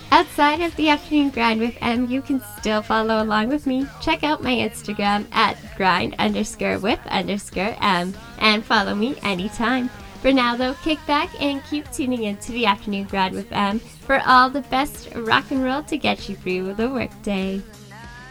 Outside of the afternoon grind with M, you can still follow along with me. Check out my Instagram at grind_with_M and follow me anytime. For now though, kick back and keep tuning in to the afternoon grind with M for all the best rock and roll to get you through the workday.